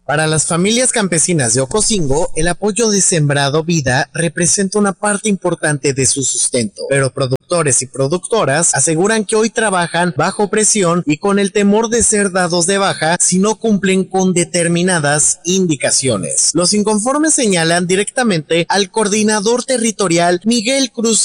Para las familias campesinas de Ocosingo, el apoyo de Sembrado Vida representa una parte importante de su sustento, pero productores y productoras aseguran que hoy trabajan bajo presión y con el temor de ser dados de baja si no cumplen con determinadas indicaciones. Los inconformes señalan directamente al coordinador territorial Miguel Cruz